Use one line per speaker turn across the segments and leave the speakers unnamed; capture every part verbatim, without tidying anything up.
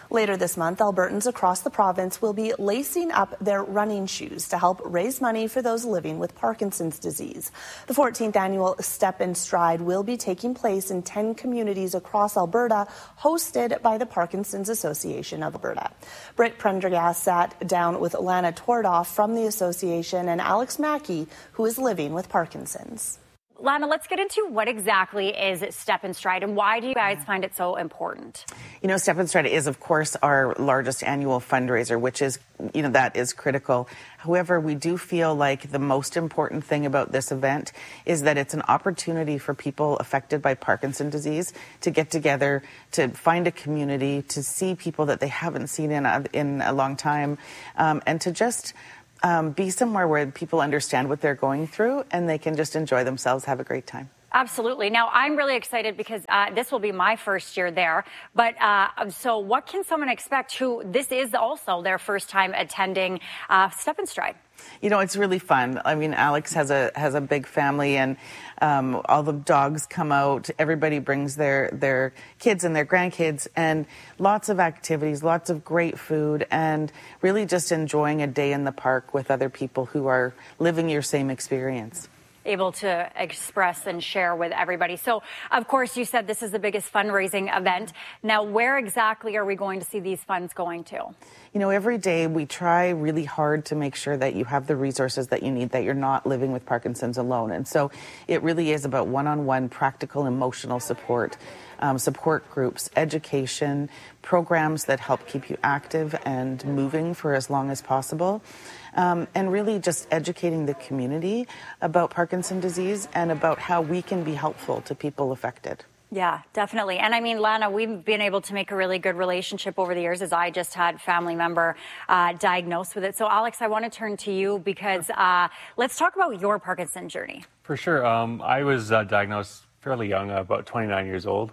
Later this month, Albertans across the province will be lacing up their running shoes to help raise money for those living with Parkinson's disease. The fourteenth annual Step in Stride will be taking place in ten communities across Alberta, hosted by the Parkinson's Association of Alberta. Britt Prendergast sat down with Lana Tordoff from the association and Alex Mackey, who is living with Parkinson's.
Lana, let's get into what exactly is Step in Stride and why do you guys find it so important?
You know, Step in Stride is, of course, our largest annual fundraiser, which is, you know, that is critical. However, we do feel like the most important thing about this event is that it's an opportunity for people affected by Parkinson's disease to get together, to find a community, to see people that they haven't seen in a, in a long time, um, and to just Um, be somewhere where people understand what they're going through and they can just enjoy themselves, have a great time.
Absolutely. Now, I'm really excited because uh, this will be my first year there. But uh, so what can someone expect who this is also their first time attending uh, Step in Stride?
You know, it's really fun. I mean, Alex has a has a big family, and um, all the dogs come out. Everybody brings their their kids and their grandkids, and lots of activities, lots of great food, and really just enjoying a day in the park with other people who are living your same experience.
Able to express and share with everybody. So, of course, you said this is the biggest fundraising event. Now, where exactly are we going to see these funds going to?
You know, every day we try really hard to make sure that you have the resources that you need, that you're not living with Parkinson's alone. And so it really is about one-on-one practical emotional support, um, support groups, education, programs that help keep you active and moving for as long as possible. Um, and really just educating the community about Parkinson's disease and about how we can be helpful to people affected.
Yeah, definitely. And I mean, Lana, we've been able to make a really good relationship over the years as I just had family member uh, diagnosed with it. So, Alex, I want to turn to you because uh, let's talk about your Parkinson's journey.
For sure. Um, I was uh, diagnosed fairly young, uh, about twenty-nine years old.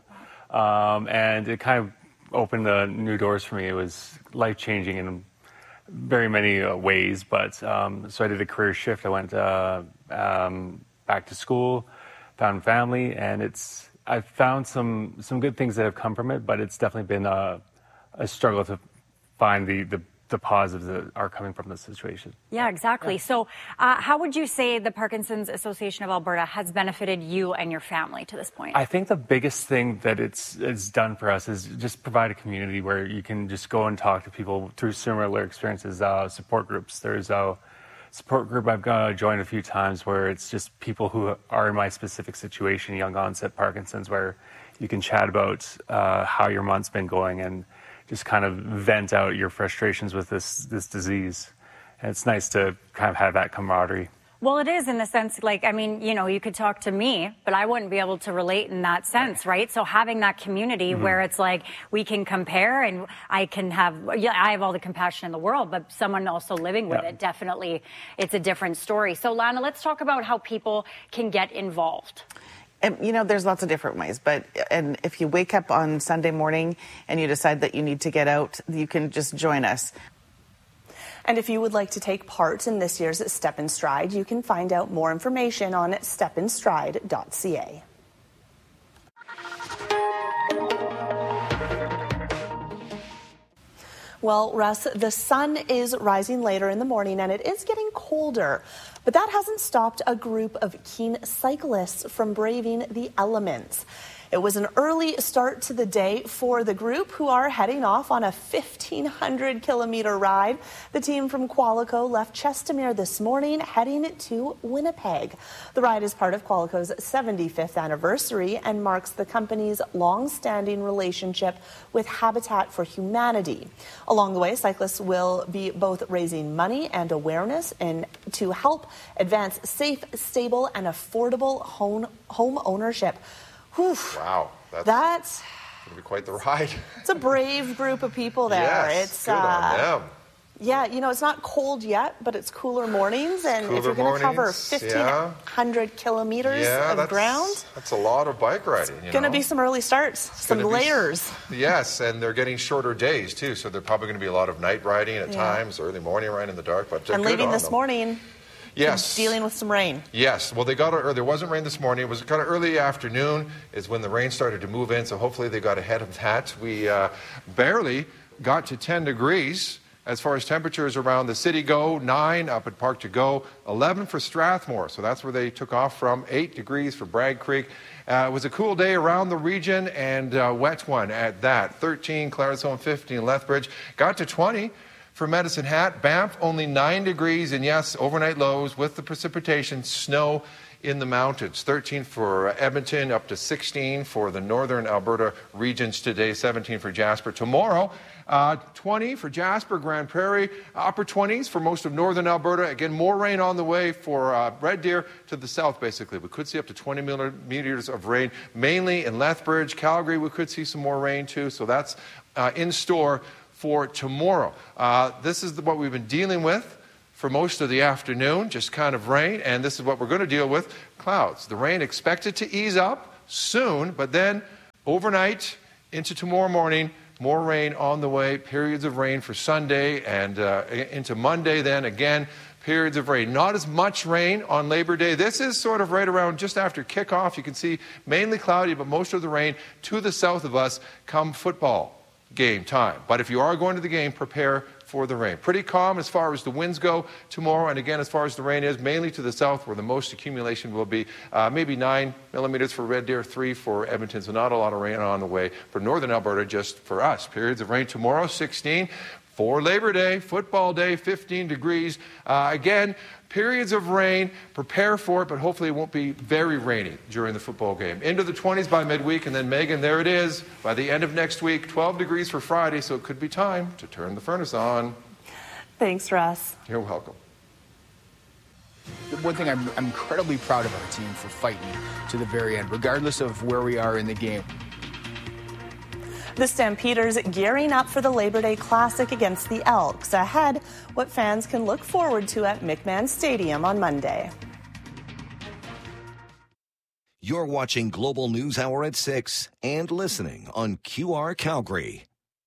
Um, and it kind of opened uh, new doors for me. It was life-changing in very many uh, ways, but um, so I did a career shift. I went uh, um, back to school, found family, and it's I've found some some good things that have come from it, but it's definitely been a, a struggle to find the, the the positives that are coming from this situation.
Yeah, exactly. Yeah. So uh, how would you say the Parkinson's Association of Alberta has benefited you and your family to this point?
I think the biggest thing that it's it's done for us is just provide a community where you can just go and talk to people through similar experiences, uh, support groups. There's a support group I've uh, joined a few times where it's just people who are in my specific situation, young onset Parkinson's, where you can chat about uh, how your month's been going and just kind of vent out your frustrations with this this disease. And it's nice to kind of have that camaraderie.
Well, it is in the sense, like, I mean, you know, you could talk to me, but I wouldn't be able to relate in that sense, right? So having that community mm-hmm. where it's like we can compare and I can have, yeah, I have all the compassion in the world, but someone also living with yeah. it, definitely, it's a different story. So, Lana, let's talk about how people can get involved.
And, you know, there's lots of different ways, but and if you wake up on Sunday morning and you decide that you need to get out, you can just join us.
And if you would like to take part in this year's Step in Stride, you can find out more information on step in stride dot c a. Well, Russ, the sun is rising later in the morning and it is getting colder, but that hasn't stopped a group of keen cyclists from braving the elements. It was an early start to the day for the group, who are heading off on a fifteen hundred kilometer ride. The team from Qualico left Chestermere this morning, heading to Winnipeg. The ride is part of Qualico's seventy-fifth anniversary and marks the company's long-standing relationship with Habitat for Humanity. Along the way, cyclists will be both raising money and awareness and to help advance safe, stable, and affordable home, home ownership. Whew.
Wow, that's,
that's
going to be quite the ride.
It's a brave group of people there.
Yes,
it's
good uh, on them.
Yeah, you know, it's not cold yet, but it's cooler mornings, and
cooler
if you're going to cover fifteen hundred
yeah.
kilometers
yeah,
of
that's,
ground,
that's a lot of bike riding. It's
going to be some early starts,
it's
some layers.
Be, yes, and they're getting shorter days too, so there's probably going to be a lot of night riding at
yeah.
times, early morning riding in the dark. But
and leaving this
them.
morning.
Yes.
Dealing with some rain.
Yes. Well, they got or there wasn't rain this morning. It was kind of early afternoon is when the rain started to move in. So hopefully they got ahead of that. We uh, barely got to ten degrees. As far as temperatures around the city go, nine up at Park to Go, eleven for Strathmore. So that's where they took off from, eight degrees for Bragg Creek. Uh, it was a cool day around the region and a wet one at that. thirteen, Claresholm, fifteen, Lethbridge. Got to twenty for Medicine Hat. Banff, only nine degrees. And yes, overnight lows with the precipitation, snow in the mountains. thirteen for Edmonton, up to sixteen for the northern Alberta regions today, seventeen for Jasper. Tomorrow, uh, twenty for Jasper, Grand Prairie, upper twenties for most of northern Alberta. Again, more rain on the way for uh, Red Deer to the south, basically. We could see up to twenty millimeters of rain, mainly in Lethbridge. Calgary, we could see some more rain too, so that's uh, in store for tomorrow. Uh, this is the, what we've been dealing with for most of the afternoon, just kind of rain, and this is what we're going to deal with, clouds. The rain expected to ease up soon, but then overnight into tomorrow morning, more rain on the way, periods of rain for Sunday and uh, into Monday then again, periods of rain. Not as much rain on Labor Day. This is sort of right around just after kickoff. You can see mainly cloudy, but most of the rain to the south of us come football game time. But if you are going to the game, prepare for the rain. Pretty calm as far as the winds go tomorrow, and again as far as the rain is, mainly to the south where the most accumulation will be. Uh, maybe nine millimeters for Red Deer, three for Edmonton, so not a lot of rain on the way for northern Alberta, just for us. Periods of rain tomorrow, sixteen. For Labor Day, football day, fifteen degrees. Uh, again, periods of rain, prepare for it, but hopefully it won't be very rainy during the football game. Into the twenties by midweek, and then Megan, there it is. By the end of next week, twelve degrees for Friday, so it could be time to turn the furnace on.
Thanks, Russ.
You're welcome.
One thing, I'm, I'm incredibly proud of our team for fighting to the very end, regardless of where we are in the game.
The Stampeders gearing up for the Labor Day Classic against the Elks. Ahead, what fans can look forward to at McMahon Stadium on Monday.
You're watching Global News Hour at six and listening on Q R Calgary.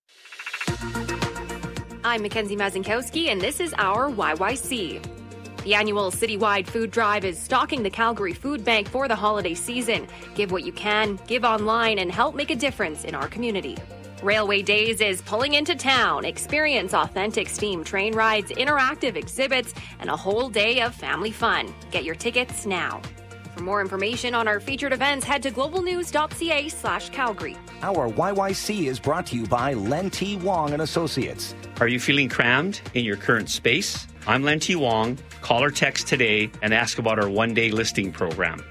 I'm Mackenzie Mazinkowski, and this is our Y Y C. The annual citywide food drive is stocking the Calgary Food Bank for the holiday season. Give what you can, give online, and help make a difference in our community. Railway Days is pulling into town. Experience authentic steam train rides, interactive exhibits, and a whole day of family fun. Get your tickets now. For more information on our featured events, head to globalnews.ca slash Calgary.
Our Y Y C is brought to you by Len T. Wong and Associates.
Are you feeling crammed in your current space? I'm Len T. Wong. Call or text today and ask about our one-day listing program.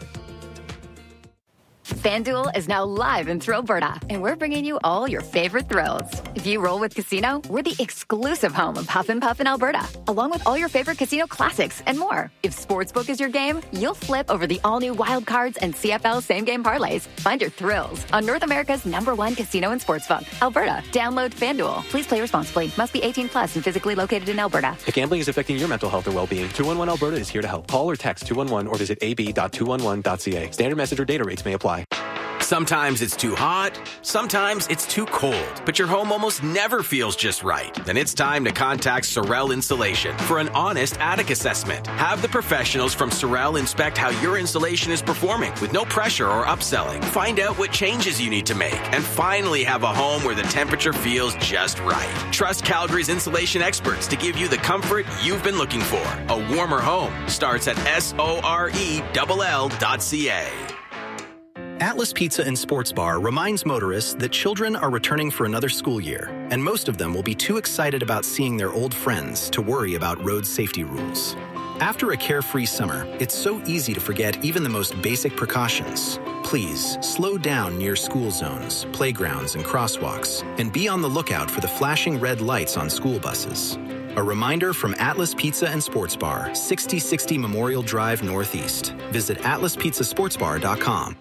FanDuel is now live in Thrillberta, and we're bringing you all your favorite thrills. If you roll with Casino, we're the exclusive home of Huff and Puff in Alberta, along with all your favorite casino classics and more. If Sportsbook is your game, you'll flip over the all-new Wild Cards and C F L same-game parlays. Find your thrills on North America's number one casino and sportsbook, Alberta. Download FanDuel. Please play responsibly. Must be eighteen plus and physically located in Alberta.
If gambling is affecting your mental health or well-being, two one one Alberta is here to help. Call or text two one one or visit a b dot two one one dot c a. Standard message or data rates may apply.
Sometimes it's too hot, sometimes it's too cold, but your home almost never feels just right. Then it's time to contact Sorel Insulation for an honest attic assessment. Have the professionals from Sorel inspect how your insulation is performing with no pressure or upselling. Find out what changes you need to make and finally have a home where the temperature feels just right. Trust Calgary's insulation experts to give you the comfort you've been looking for. A warmer home starts at S O R E L L dot C A.
Atlas Pizza and Sports Bar reminds motorists that children are returning for another school year, and most of them will be too excited about seeing their old friends to worry about road safety rules. After a carefree summer, it's so easy to forget even the most basic precautions. Please slow down near school zones, playgrounds, and crosswalks, and be on the lookout for the flashing red lights on school buses. A reminder from Atlas Pizza and Sports Bar, sixty sixty Memorial Drive Northeast. Visit atlas pizza sports bar dot com.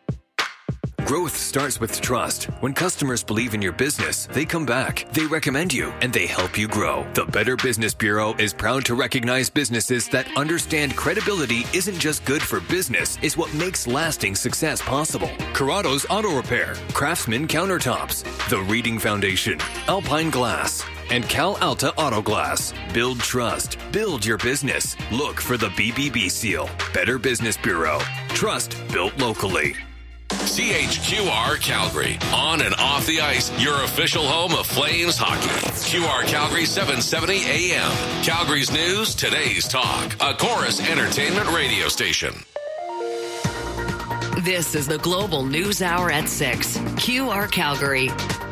Growth starts with trust. When customers believe in your business, they come back, they recommend you, and they help you grow. The Better Business Bureau is proud to recognize businesses that understand credibility isn't just good for business, it's what makes lasting success possible. Corrado's Auto Repair, Craftsman Countertops, The Reading Foundation, Alpine Glass, and Cal Alta Auto Glass. Build trust. Build your business. Look for the B B B seal. Better Business Bureau. Trust built locally.
C H Q R Calgary. On and off the ice, your official home of Flames hockey. Q R Calgary seven seventy A M. Calgary's news, today's talk. A Chorus Entertainment radio station.
This is the Global News Hour at six. Q R Calgary.